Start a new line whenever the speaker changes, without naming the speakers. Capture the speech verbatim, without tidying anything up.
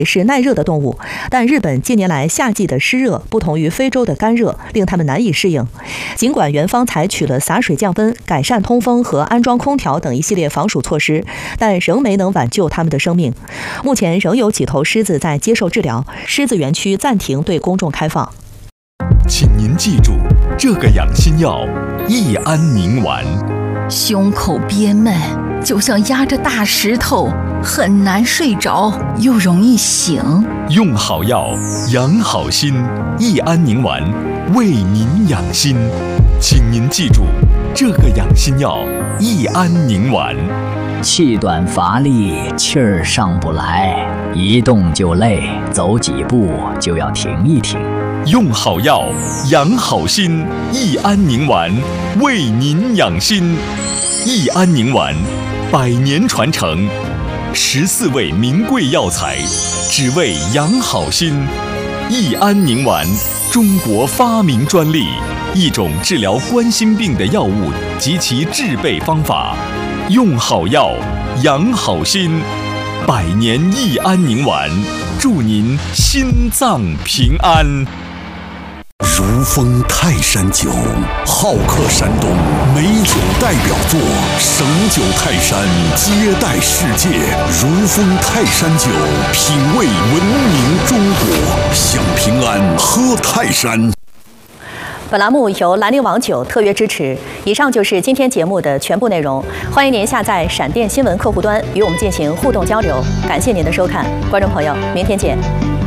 是耐热的动物，但日本近年来夏季的湿热不同于非洲的干热，令它们难以适应。尽管园方采取了洒水降温、改善通风和安装空调等一系列防暑措施，但仍没能挽救它们的生命。目前仍有几头狮子在接受治疗，狮子园区暂停对公众开放。
请您记住，这个养心药益安宁丸。
胸口憋闷，就像压着大石头，很难睡着，又容易醒。
用好药，养好心，益安宁丸为您养心。请您记住，这个养心药益安宁丸。
气短乏力，气儿上不来，一动就累，走几步就要停一停。
用好药，养好心，益安宁丸为您养心。益安宁丸，百年传承，十四味名贵药材，只为养好心。益安宁丸，中国发明专利，一种治疗冠心病的药物及其制备方法。用好药，养好心，百年益安宁丸，祝您心脏平安。
如风泰山酒，好客山东美酒代表作，省酒泰山接待世界。如风泰山酒，品味文明中国，享平安喝泰山。
本栏目由兰陵王酒特约支持。以上就是今天节目的全部内容，欢迎您下载闪电新闻客户端与我们进行互动交流。感谢您的收看，观众朋友，明天见。